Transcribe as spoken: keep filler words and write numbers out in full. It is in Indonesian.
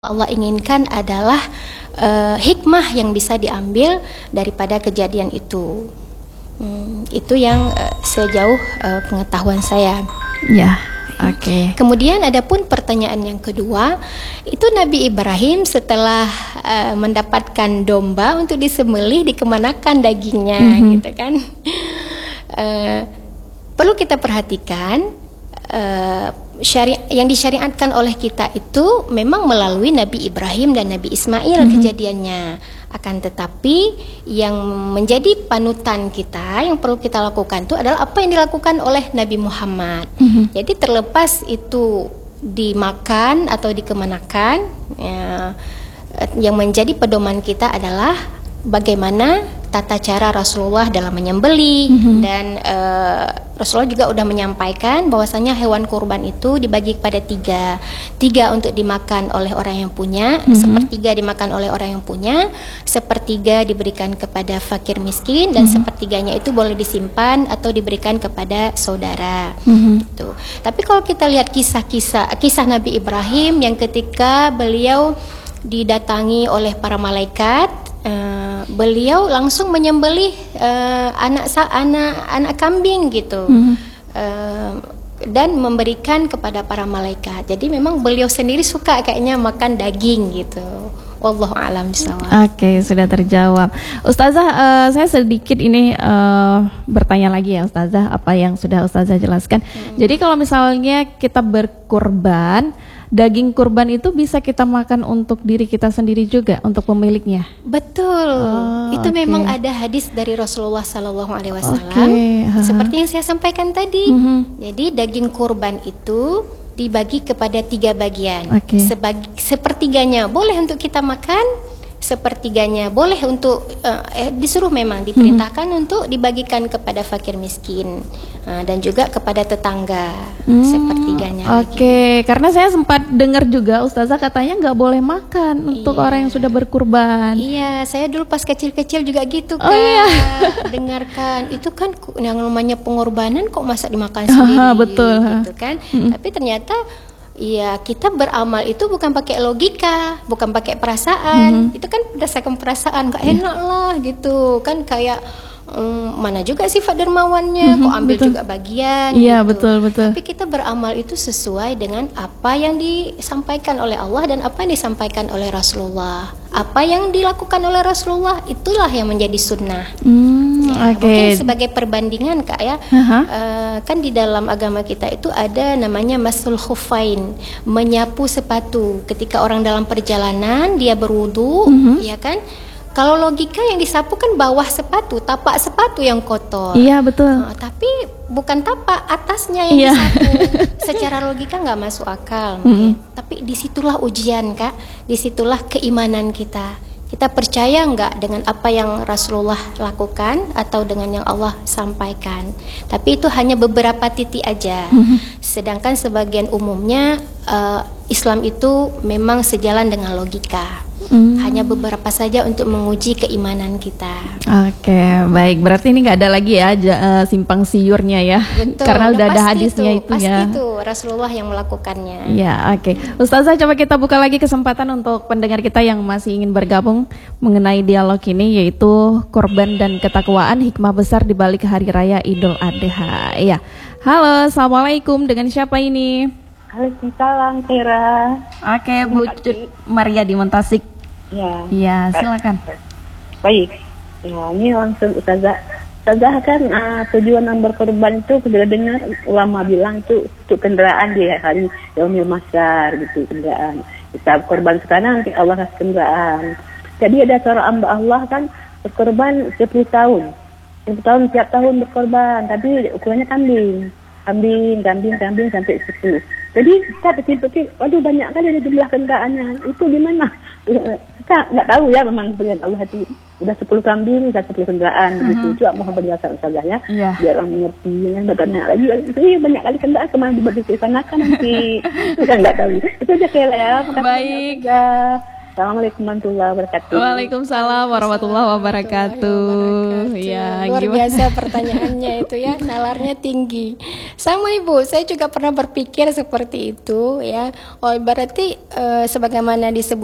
Allah inginkan adalah uh, hikmah yang bisa diambil daripada kejadian itu. Hmm, itu yang uh, sejauh uh, pengetahuan saya. Ya, oke. Okay. Kemudian ada pun pertanyaan yang kedua, itu Nabi Ibrahim setelah uh, mendapatkan domba untuk disembelih, dikemanakan dagingnya, mm-hmm. gitu kan? Uh, perlu kita perhatikan. Uh, syari yang disyariatkan oleh kita itu memang melalui Nabi Ibrahim dan Nabi Ismail mm-hmm. kejadiannya. Akan tetapi yang menjadi panutan kita, yang perlu kita lakukan itu adalah apa yang dilakukan oleh Nabi Muhammad. Mm-hmm. Jadi terlepas itu dimakan atau dikemanakan, ya, yang menjadi pedoman kita adalah bagaimana tata cara Rasulullah dalam menyembelih, mm-hmm. dan uh, Rasulullah juga sudah menyampaikan bahwasanya hewan kurban itu dibagi kepada tiga, tiga untuk dimakan oleh orang yang punya, mm-hmm. sepertiga dimakan oleh orang yang punya, sepertiga diberikan kepada fakir miskin, dan mm-hmm. sepertiganya itu boleh disimpan atau diberikan kepada saudara. Mm-hmm. Gitu. Tapi kalau kita lihat kisah-kisah kisah Nabi Ibrahim yang ketika beliau didatangi oleh para malaikat, Uh, beliau langsung menyembelih uh, anak anak anak kambing gitu, mm-hmm. uh, dan memberikan kepada para malaikat. Jadi memang beliau sendiri suka kayaknya makan daging gitu. Wallahu a'lam bishawab. Oke, okay, sudah terjawab. Ustazah, uh, saya sedikit ini uh, bertanya lagi ya Ustazah, apa yang sudah Ustazah jelaskan. Hmm. Jadi kalau misalnya kita berkurban, daging kurban itu bisa kita makan untuk diri kita sendiri juga, untuk pemiliknya. Betul. Oh, itu okay. Memang ada hadis dari Rasulullah Sallallahu Alaihi Wasallam. Okay. Seperti yang saya sampaikan tadi. Mm-hmm. Jadi daging kurban itu dibagi kepada tiga bagian. Okay. Sebagi, sepertiganya boleh untuk kita makan, sepertiganya boleh untuk uh, eh, disuruh memang diperintahkan hmm. untuk dibagikan kepada fakir miskin, uh, dan juga kepada tetangga, hmm. sepertiganya. Oke, okay. Karena saya sempat dengar juga Ustazah katanya nggak boleh makan untuk iya. orang yang sudah berkurban. Iya, saya dulu pas kecil-kecil juga gitu kan. Oh, iya. Dengarkan itu kan yang namanya pengorbanan kok masa dimakan sendiri. Aha, betul. Gitu kan. Hmm. Tapi ternyata iya, kita beramal itu bukan pakai logika, bukan pakai perasaan. Mm-hmm. Itu kan berdasarkan perasaan, gak enak yeah. lah gitu. Kan kayak um, mana juga sifat dermawannya, mm-hmm, kok ambil betul. juga bagian. Iya, gitu. betul, betul. Tapi kita beramal itu sesuai dengan apa yang disampaikan oleh Allah dan apa yang disampaikan oleh Rasulullah. Apa yang dilakukan oleh Rasulullah itulah yang menjadi sunnah. Mm, ya, okay. Mungkin sebagai perbandingan Kak ya, uh-huh. uh, kan di dalam agama kita itu ada namanya masul khufain, menyapu sepatu. Ketika orang dalam perjalanan dia berwudu, uh-huh. ya kan? Kalau logika yang disapu kan bawah sepatu, tapak sepatu yang kotor. Iya betul. Uh, tapi bukan tapak, atasnya yang iya. disapu. Secara logika nggak masuk akal. Mm-hmm. Tapi disitulah ujian Kak, disitulah keimanan kita. Kita percaya nggak dengan apa yang Rasulullah lakukan atau dengan yang Allah sampaikan. Tapi itu hanya beberapa titik aja. Mm-hmm. Sedangkan sebagian umumnya uh, Islam itu memang sejalan dengan logika. Hmm. Hanya beberapa saja untuk menguji keimanan kita. Oke, okay, baik. Berarti ini nggak ada lagi ya uh, simpang siurnya ya. Betul, karena udah ada hadisnya itu, itu pasti ya. Pasti itu Rasulullah yang melakukannya. Ya, oke. Okay. Ustazah, coba kita buka lagi kesempatan untuk pendengar kita yang masih ingin bergabung mengenai dialog ini, yaitu korban dan ketakwaan, hikmah besar di balik hari raya Idul Adha. Iya. Halo, assalamualaikum. Dengan siapa ini? Waalaikumsalam, Kira. Oke, okay, Bu Maria di Montasik. Ya. Iya, silakan. Baik. Ya, ini langsung Ustazah. Ustazah kan uh, tujuan berkorban itu sudah dengar ulama bilang itu untuk kendaraan di hari Yaumil Mahsyar gitu, kendaraan. Kita korban sekarang nanti Allah kasih kendaraan. Jadi ada seorang hamba Allah kan berkorban sepuluh tahun. sepuluh tahun tiap tahun berkorban, tapi ukurannya kambing. Kambing, kambing, kambing sampai sepuluh. Jadi kita pikir-pikir, waduh banyak kan ada jumlah kendaraannya. Itu gimana? Kita nggak tahu ya, memang pilihan Allah itu udah sepuluh kambing dan sepuluh kendaraan uh-huh. begitu. Cuma mohon penjelasan saja ya, biar orang mengerti. Yang banyak lagi, itu banyak kali kendaraan kemana dibuat di sana kan nanti. Itu kan nggak tahu. Itu aja kira ya. Baik. Assalamualaikum warahmatullahi wabarakatuh. Waalaikumsalam warahmatullahi wabarakatuh. Ya, Luar gimana? biasa pertanyaannya itu ya, nalarnya tinggi. Sama Ibu, saya juga pernah berpikir seperti itu ya. Oh, berarti eh, sebagaimana disebut